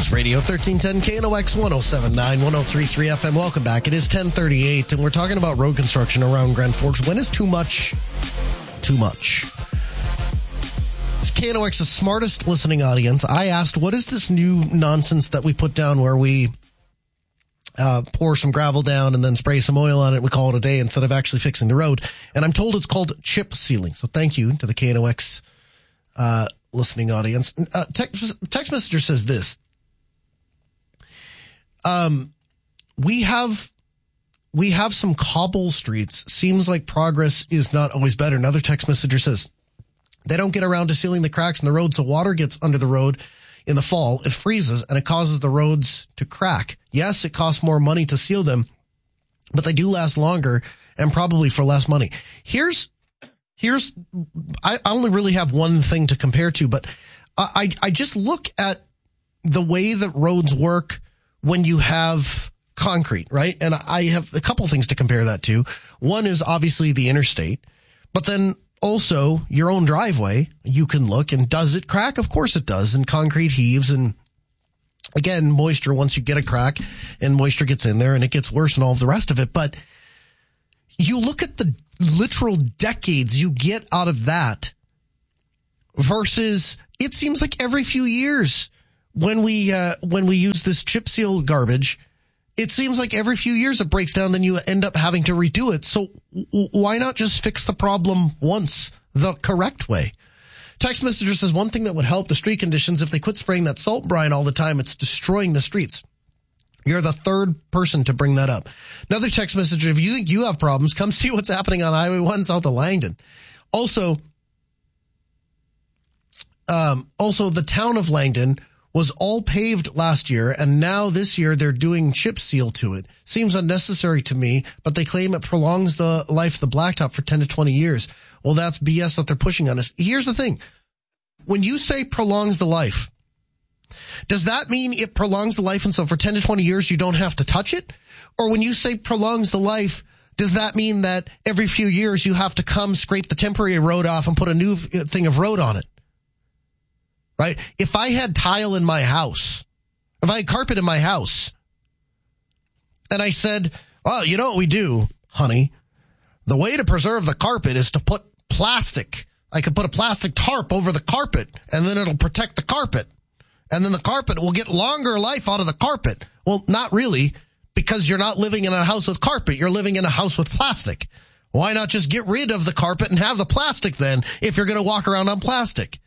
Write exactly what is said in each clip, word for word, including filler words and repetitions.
News Radio thirteen ten K N O X one oh seven point nine, one oh three point three F M. Welcome back. It is ten thirty-eight, and we're talking about road construction around Grand Forks. When is too much too much? It's K N O X's smartest listening audience. I asked, what is this new nonsense that we put down where we uh, pour some gravel down and then spray some oil on it and we call it a day instead of actually fixing the road? And I'm told it's called chip sealing. So thank you to the K N O X uh, listening audience. Uh, text, text messenger says this. Um, we have, we have some cobble streets. Seems like progress is not always better. Another text messenger says they don't get around to sealing the cracks in the road. So water gets under the road in the fall. It freezes and it causes the roads to crack. Yes, it costs more money to seal them, but they do last longer and probably for less money. Here's, here's, I only really have one thing to compare to, but I, I just look at the way that roads work when you have concrete, right? And I have a couple things to compare that to. One is obviously the interstate, but then also your own driveway. You can look and does it crack? Of course it does. And concrete heaves. And again, moisture, once you get a crack and moisture gets in there and it gets worse and all of the rest of it. But you look at the literal decades you get out of that versus it seems like every few years when we, uh, when we use this chip seal garbage, it seems like every few years it breaks down, then you end up having to redo it. So w- why not just fix the problem once the correct way? Text messenger says one thing that would help the street conditions if they quit spraying that salt brine all the time, it's destroying the streets. You're the third person to bring that up. Another text messenger, if you think you have problems, come see what's happening on Highway one south of Langdon. Also, um, also the town of Langdon was all paved last year, and now this year they're doing chip seal to it. Seems unnecessary to me, but they claim it prolongs the life of the blacktop for ten to twenty years. Well, that's B S that they're pushing on us. Here's the thing. When you say prolongs the life, does that mean it prolongs the life and so for ten to twenty years you don't have to touch it? Or when you say prolongs the life, does that mean that every few years you have to come scrape the temporary road off and put a new thing of road on it? Right? If I had tile in my house, if I had carpet in my house, and I said, well, you know what we do, honey? The way to preserve the carpet is to put plastic. I could put a plastic tarp over the carpet, and then it'll protect the carpet. And then the carpet will get longer life out of the carpet. Well, not really, because you're not living in a house with carpet. You're living in a house with plastic. Why not just get rid of the carpet and have the plastic then, if you're going to walk around on plastic?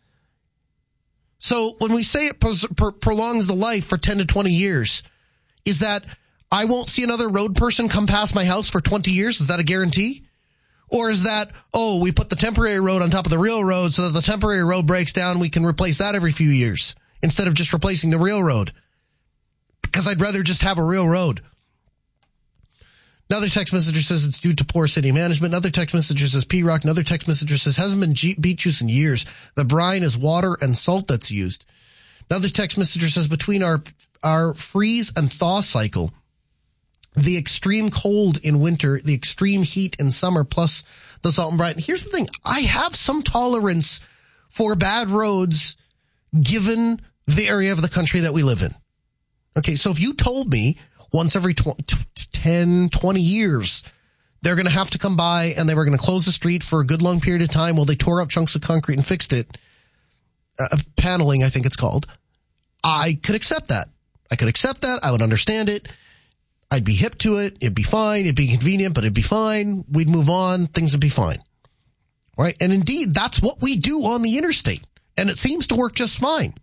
So when we say it pros- pr- prolongs the life for ten to twenty years, is that I won't see another road person come past my house for twenty years? Is that a guarantee? Or is that, oh, we put the temporary road on top of the real road so that the temporary road breaks down, we can replace that every few years instead of just replacing the real road? Because I'd rather just have a real road. Another text messenger says it's due to poor city management. Another text messenger says P-Rock. Another text messenger says hasn't been G- beet juice in years. The brine is water and salt that's used. Another text messenger says between our our freeze and thaw cycle, the extreme cold in winter, the extreme heat in summer, plus the salt and brine. Here's the thing. I have some tolerance for bad roads given the area of the country that we live in. Okay, so if you told me once every ten, twenty years, they're going to have to come by and they were going to close the street for a good long period of time while they tore up chunks of concrete and fixed it, uh, paneling, I think it's called, I could accept that. I could accept that. I would understand it. I'd be hip to it. It'd be fine. It'd be convenient, but it'd be fine. We'd move on. Things would be fine. Right? And indeed, that's what we do on the interstate. And it seems to work just fine.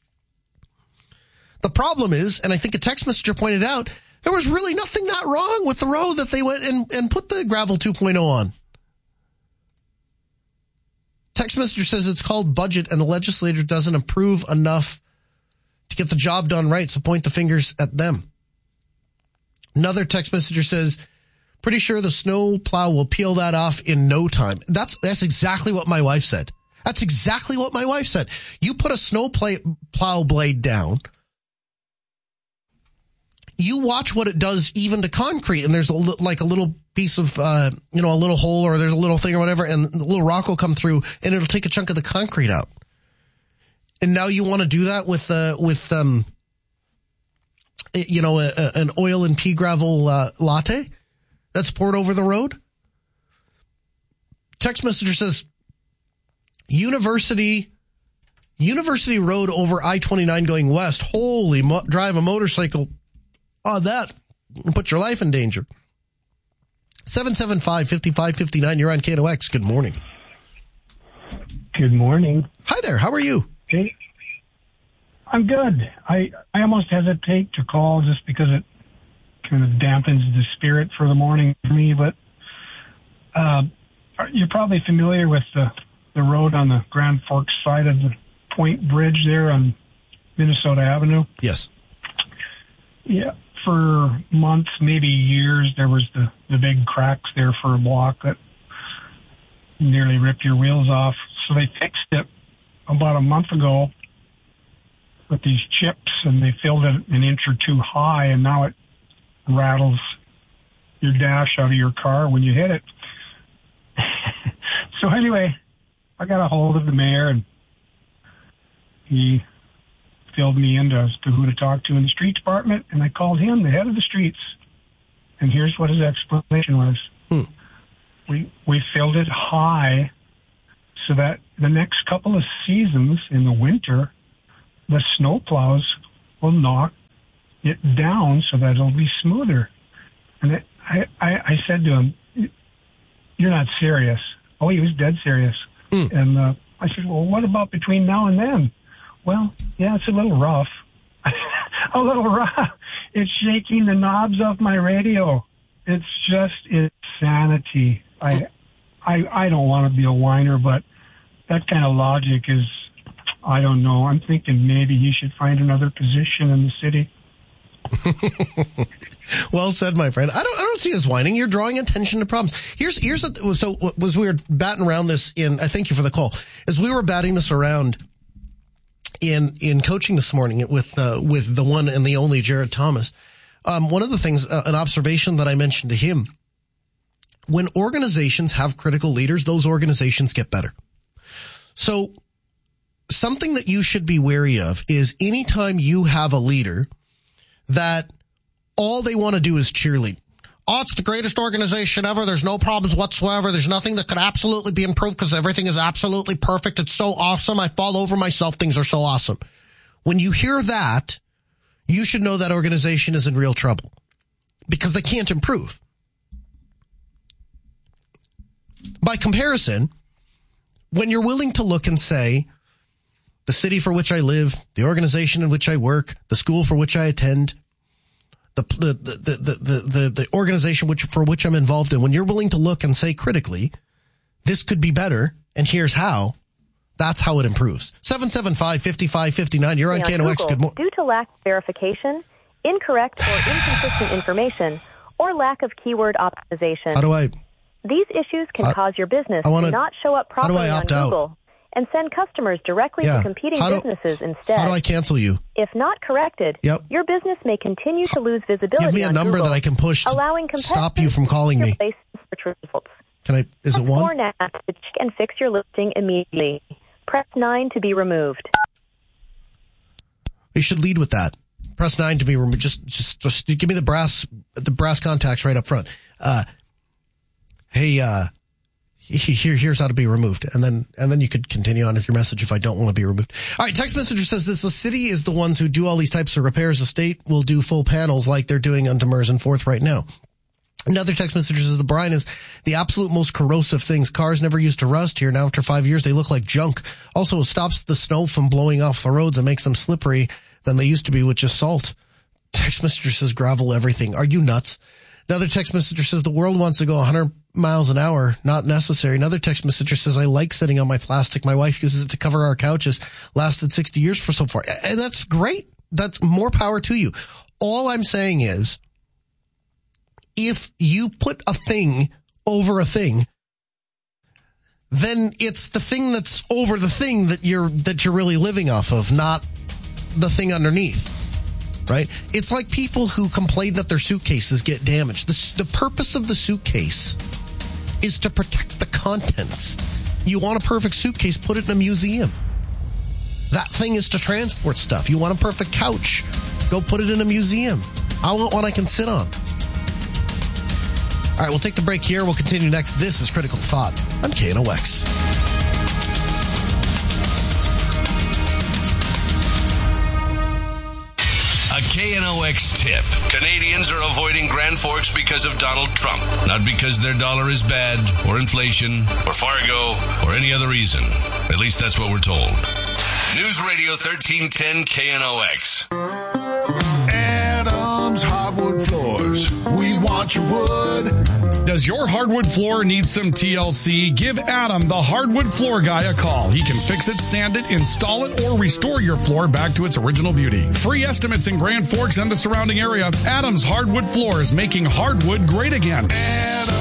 The problem is, and I think a text messenger pointed out, there was really nothing that wrong with the road that they went and, and put the gravel two point oh on. Text messenger says it's called budget and the legislature doesn't approve enough to get the job done right, so point the fingers at them. Another text messenger says, pretty sure the snow plow will peel that off in no time. That's that's exactly what my wife said. That's exactly what my wife said. You put a snow play, plow blade down, you watch what it does even to concrete, and there's a li- like a little piece of, uh, you know, a little hole or there's a little thing or whatever, and the little rock will come through, and it'll take a chunk of the concrete out. And now you want to do that with, uh, with, um, you know, a, a, an oil and pea gravel uh, latte that's poured over the road. Text messenger says, University University Road over I twenty-nine going west. Holy, mo- drive a motorcycle on that and put your life in danger. seven seven five, five five five nine, you're on K N O X. Good morning. Good morning. Hi there, how are you? Hey, I'm good. I, I almost hesitate to call just because it kind of dampens the spirit for the morning for me, but uh, you're probably familiar with the, the road on the Grand Forks side of the Point Bridge there on Minnesota Avenue. Yes. Yeah, for months, maybe years, there was the, the big cracks there for a block that nearly ripped your wheels off. So they fixed it about a month ago with these chips, and they filled it an inch or two high, and now it rattles your dash out of your car when you hit it. So anyway, I got a hold of the mayor, and he filled me in as to who to talk to in the street department, and I called him, the head of the streets, and here's what his explanation was. Hmm. We we filled it high so that the next couple of seasons in the winter, the snow plows will knock it down so that it'll be smoother. And it, I, I, I said to him, "You're not serious." Oh, he was dead serious. Hmm. And uh, I said, "Well, what about between now and then?" Well, yeah, it's a little rough. a little rough. It's shaking the knobs off my radio. It's just insanity. I, I, I don't want to be a whiner, but that kind of logic is, I don't know. I'm thinking maybe he should find another position in the city. Well said, my friend. I don't, I don't see us whining. You're drawing attention to problems. Here's, here's a, so was we were batting around this in, I thank you for the call. As we were batting this around in, in coaching this morning with, uh, with the one and the only Jared Thomas, um, one of the things, uh, an observation that I mentioned to him, when organizations have critical leaders, those organizations get better. So something that you should be wary of is anytime you have a leader that all they want to do is cheerlead. Oh, it's the greatest organization ever. There's no problems whatsoever. There's nothing that could absolutely be improved because everything is absolutely perfect. It's so awesome. I fall over myself. Things are so awesome. When you hear that, you should know that organization is in real trouble because they can't improve. By comparison, when you're willing to look and say, the city for which I live, the organization in which I work, the school for which I attend, the the the the the, the, the organization which for which I'm involved in, when you're willing to look and say critically, this could be better, and here's how, that's how it improves. seven seven five, five five five nine, you're on K N O X. Good morning. Due to lack of verification, incorrect or inconsistent information, or lack of keyword optimization. How do I... These issues can I, cause your business wanna, to not show up properly on Google out? and send customers directly yeah. to competing do, businesses instead. How do I cancel you? If not corrected, yep. your business may continue to lose visibility on Give me a on number Google, that I can push allowing to stop you from calling me. Search results. Can I? Is Press it one? four now to check and fix your listing immediately. Press nine to be removed. We should lead with that. Press nine to be removed. Just, just, just give me the brass, the brass contacts right up front. Uh, hey, uh, Here, here's how to be removed. And then, and then you could continue on with your message if I don't want to be removed. All right. Text messenger says this, the city is the ones who do all these types of repairs. The state will do full panels like they're doing on Demers and Fourth right now. Another text messenger says the brine is the absolute most corrosive things. Cars never used to rust here. Now after five years, they look like junk. Also, it stops the snow from blowing off the roads and makes them slippery than they used to be with just salt. Text messenger says gravel everything. Are you nuts? Another text messenger says the world wants to go one hundred miles an hour. Not necessary. Another text messenger says I like sitting on my plastic. My wife uses it to cover our couches. Lasted sixty years for so far. And that's great. That's more power to you. All I'm saying is if you put a thing over a thing, then it's the thing that's over the thing that you're, that you're really living off of, not the thing underneath. Right? It's like people who complain that their suitcases get damaged. The, the purpose of the suitcase is to protect the contents. You want a perfect suitcase, put it in a museum. That thing is to transport stuff. You want a perfect couch, Go put it in a museum. I want one I can sit on. All right, we'll take the break here. We'll continue next. This is Critical Thought on K N O X. A K N O X tip. Canadians are avoiding Grand Forks because of Donald Trump, not because their dollar is bad, or inflation, or Fargo, or any other reason. At least that's what we're told. News Radio thirteen ten K N O X. Adams Hardwood Floors. We want your wood. Does your hardwood floor need some T L C? Give Adam, the hardwood floor guy, a call. He can fix it, sand it, install it, or restore your floor back to its original beauty. Free estimates in Grand Forks and the surrounding area. Adam's Hardwood Floors, making hardwood great again. Adams